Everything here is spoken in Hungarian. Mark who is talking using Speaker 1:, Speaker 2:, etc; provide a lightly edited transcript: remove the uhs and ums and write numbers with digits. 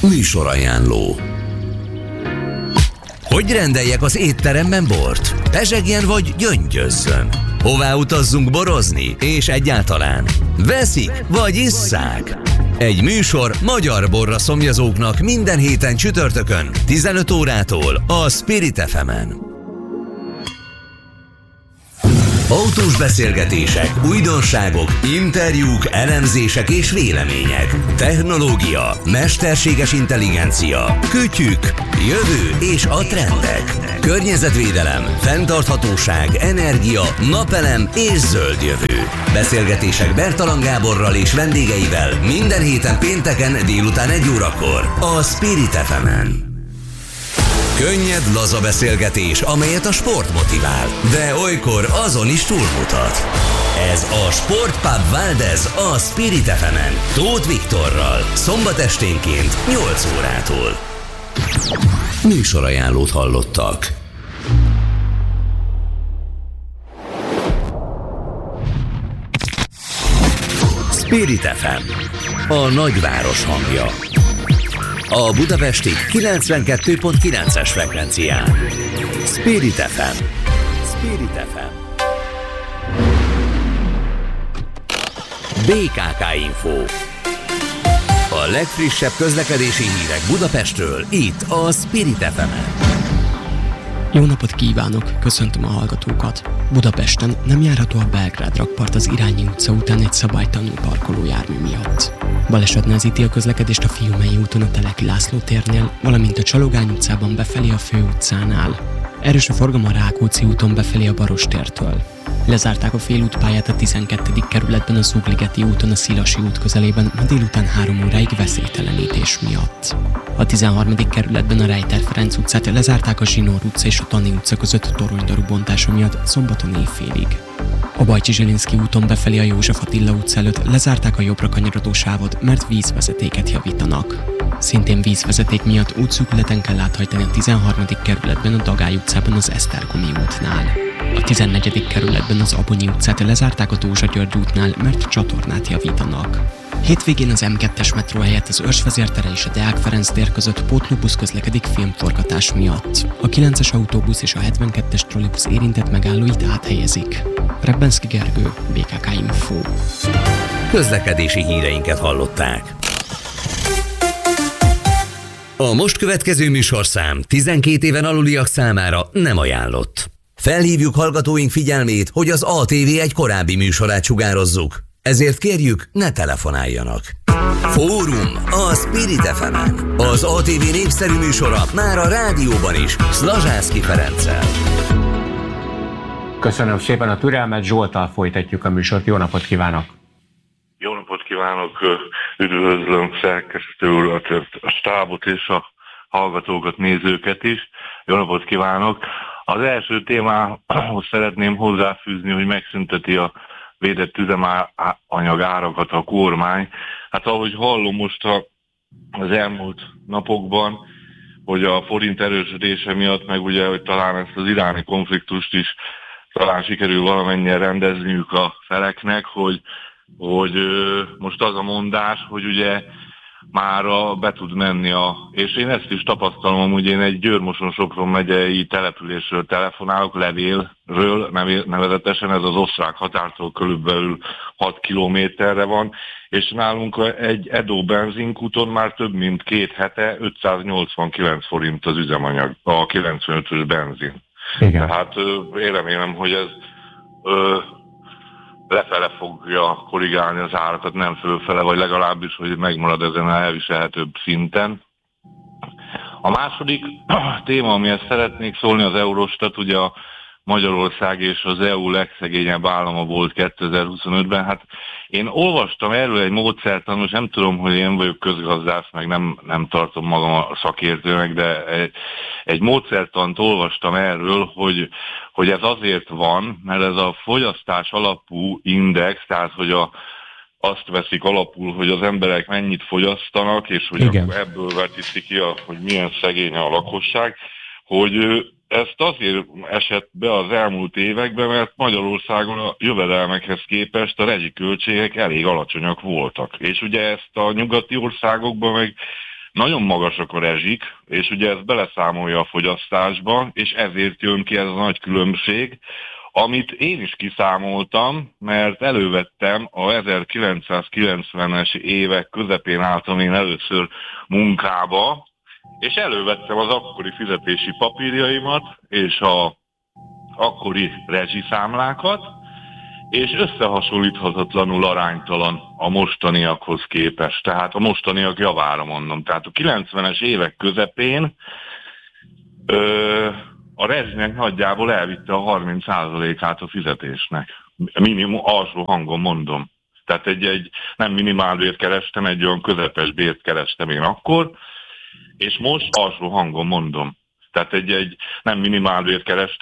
Speaker 1: Műsorajánló. Hogy rendeljek az étteremben bort? Pezsegjen vagy gyöngyözzön? Hová utazzunk borozni? És egyáltalán veszik vagy isszák? Egy műsor magyar borra szomjazóknak minden héten csütörtökön 15 órától a Spirit FM-en. Autós beszélgetések, újdonságok, interjúk, elemzések és vélemények. Technológia, mesterséges intelligencia, kütyük, jövő és a trendek. Környezetvédelem, fenntarthatóság, energia, napelem és zöld jövő. Beszélgetések Bertalan Gáborral és vendégeivel minden héten pénteken délután 1 órakor a Spirit FM-en. Könnyed, laza beszélgetés, amelyet a sport motivál, de olykor azon is túlmutat. Ez a Sportpub Valdez a Spirit FM-en, Tóth Viktorral, szombat esténként 8 órától. Műsorajánlót hallottak. Spirit FM, a nagyváros hangja. A budapesti 92.9-es frekvencián. Spirit FM. Spirit FM. BKK Info. A legfrissebb közlekedési hírek Budapestről, itt a Spirit FM-en.
Speaker 2: Jó napot kívánok, köszöntöm a hallgatókat. Budapesten nem járható a Belgrád rakpart az Irányi utca után egy szabálytalanul parkoló jármű miatt. Baleset nehezíti a közlekedést a Fiumei úton a Teleki László térnél, valamint a Csalogány utcában befelé a Főutcánál. Erős a forgalom a Rákóczi úton befelé a Barostértől. Lezárták a félútpályát a 12. kerületben a Zugligeti úton a Szilasi út közelében ma délután 3 óráig veszélytelenítés miatt. A 13. kerületben a Rejter Ferenc utcát lezárták a Zsinór utca és a Tani utca között toronydaru bontása miatt szombaton éjfélig. A Bajcsi-Zsilinszky úton befelé a József Attila utca előtt lezárták a jobbra kanyarodó sávot, mert vízvezetéket javítanak. Szintén vízvezeték miatt útszűkületen kell áthajtani a 13. kerületben a Dagály utcában az Esztergomi útnál. A 14. kerületben az Abonyi utcát lezárták a Dózsa György útnál, mert csatornát javítanak. Hétvégén az M2-es metró helyett az Őrsvezér tere és a Deák Ferenc tér között pótlóbusz közlekedik filmforgatás miatt. A 9-es autóbusz és a 72-es trollibusz érintett megállóit áthelyezik. Rebbenszky Gergő, BKK Info.
Speaker 1: Közlekedési híreinket hallották. A most következő műsorszám 12 éven aluliak számára nem ajánlott. Felhívjuk hallgatóink figyelmét, hogy az ATV egy korábbi műsorát sugározzuk. Ezért kérjük, ne telefonáljanak. Fórum a Spirit FM-en. Az ATV népszerű műsora már a rádióban is, Szlazsászky Ferenccel.
Speaker 3: Köszönöm szépen a türelmet, Zsolttal folytatjuk a műsort. Jó napot kívánok!
Speaker 4: Jó napot kívánok! Üdvözlöm szerkesztő urat, a stábot és a hallgatókat, nézőket is. Jó napot kívánok! Az első témához szeretném hozzáfűzni, hogy megszünteti a védett üzemanyag árakat a kormány. Hát ahogy hallom most az elmúlt napokban, hogy a forint erősödése miatt, meg ugye, hogy talán ezt az iráni konfliktust is talán sikerül valamennyire rendezniük a feleknek, hogy most az a mondás, hogy ugye mára be tud menni és én ezt is tapasztalom, hogy én egy Győr-Moson-Sopron megyei településről telefonálok, Levélről, nevezetesen ez az osztrák határtól körülbelül 6 kilométerre van, és nálunk egy Edo benzinkúton már több mint 2 hete 589 forint az üzemanyag, a 95-ös benzin. Igen. Tehát én remélem, hogy ez lefele fogja korrigálni az árakat, nem fölfele, vagy legalábbis, hogy megmarad ezen a elviselhetőbb szinten. A második téma, amihez szeretnék szólni, az Eurostat, ugye a Magyarország és az EU legszegényebb állama volt 2025-ben. Hát én olvastam erről egy módszertanos, nem tudom, hogy én vagyok közgazdász, meg nem tartom magam a szakértőnek, de egy módszertant olvastam erről, hogy ez azért van, mert ez a fogyasztás alapú index, tehát hogy azt veszik alapul, hogy az emberek mennyit fogyasztanak, és hogy akkor ebből vetíti ki, hogy milyen szegény a lakosság, hogy ezt azért esett be az elmúlt években, mert Magyarországon a jövedelmekhez képest a rezsiköltségek elég alacsonyak voltak. És ugye ezt a nyugati országokban meg nagyon magasak a rezsik, és ugye ez beleszámolja a fogyasztásba, és ezért jön ki ez a nagy különbség, amit én is kiszámoltam, mert elővettem a 1990-es évek közepén álltam én először munkába, és elővettem az akkori fizetési papírjaimat, és az akkori rezsiszámlákat, és összehasonlíthatatlanul aránytalan a mostaniakhoz képest. Tehát a mostaniak javára mondom. Tehát a 90-es évek közepén a rezsinek nagyjából elvitte a 30%-át a fizetésnek. Minimum alsó hangon mondom. Tehát egy nem minimálbért kerestem, egy olyan közepes bért kerestem én akkor, és most alsó hangon mondom. Tehát egy nem minimálbért kerestem,